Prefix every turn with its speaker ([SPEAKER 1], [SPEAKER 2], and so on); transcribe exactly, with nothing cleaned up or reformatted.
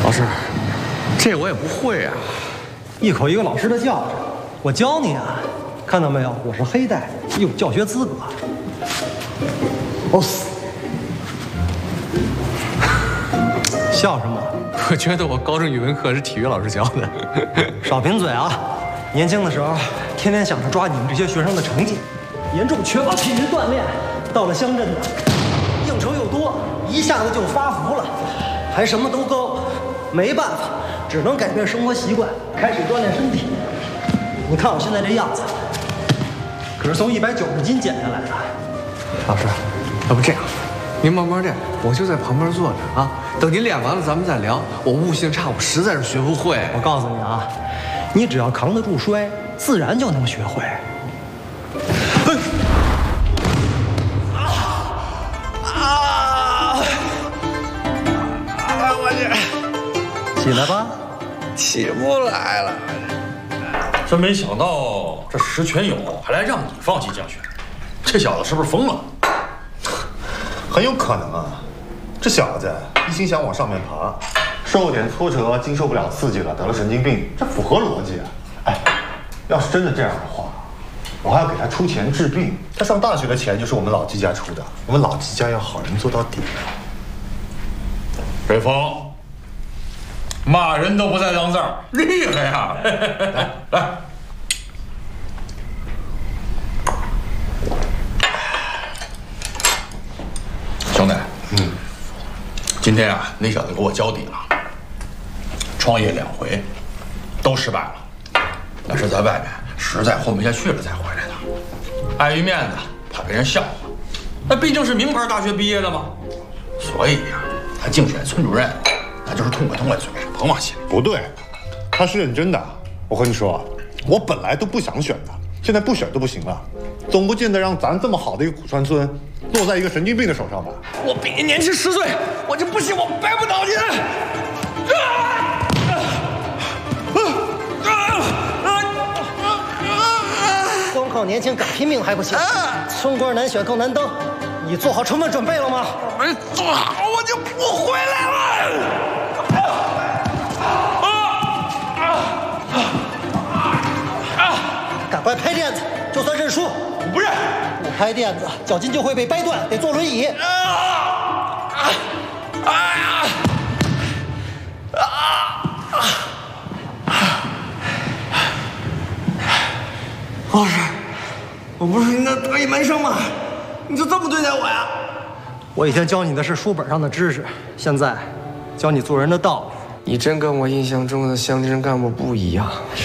[SPEAKER 1] 老师，这我也不会啊。
[SPEAKER 2] 一口一个老师的叫着，我教你啊，看到没有？我是黑带，有教学资格。哦死！笑什么？
[SPEAKER 1] 我觉得我高中语文课是体育老师教的。
[SPEAKER 2] 少贫嘴啊！年轻的时候，天天想着抓你们这些学生的成绩，严重缺乏体育锻炼。到了乡镇呢，应酬又多，一下子就发福了，还什么都高，没办法，只能改变生活习惯，开始锻炼身体。你看我现在这样子，可是从一百九十斤减下来的。
[SPEAKER 1] 老师，要不这样，您慢慢练，我就在旁边坐着啊。等您练完了，咱们再聊。我悟性差，我实在是学不会。
[SPEAKER 2] 我告诉你啊，你只要扛得住摔，自然就能学会。啊！啊！我去，起来吧。
[SPEAKER 1] 起不来了。
[SPEAKER 3] 真没想到这石全友还来让你放弃竞选，这小子是不是疯了？
[SPEAKER 4] 很有可能啊，这小子一心想往上面爬，受点挫折，经受不了刺激了，得了神经病，这符合逻辑啊。哎，要是真的这样的话，我还要给他出钱治病。他上大学的钱就是我们老季家出的，我们老季家要好人做到底。
[SPEAKER 3] 北风，骂人都不带脏字儿，厉害呀！来来。兄弟，嗯，今天啊，那小子给我交底了，创业两回，都失败了，那是在外面实在混不下去了才回来的，碍于面子，怕别人笑话，那毕竟是名牌大学毕业的嘛，所以呀，他竞选村主任，那就是痛快痛快嘴，甭往心里。
[SPEAKER 4] 不对，他是认真的。我和你说，我本来都不想选的，现在不选都不行了，总不见得让咱这么好的一个古川村落在一个神经病的手上吧？
[SPEAKER 1] 我比您年轻十岁，我就不信我掰不倒您！
[SPEAKER 2] 光靠年轻敢拼命还不行，村官难选更难当。你做好充分准备了吗？
[SPEAKER 1] 没做好，我就不回来了。
[SPEAKER 2] 赶快拍垫子，就算认输。
[SPEAKER 3] 我不认，
[SPEAKER 2] 不拍垫子，脚筋就会被掰断，得坐轮椅。
[SPEAKER 1] 啊！哎呀！啊！老师，我不是您的得意门生吗？你就这么对待我呀？
[SPEAKER 2] 我以前教你的是书本上的知识，现在教你做人的道理。
[SPEAKER 5] 你真跟我印象中的乡镇干部不一样。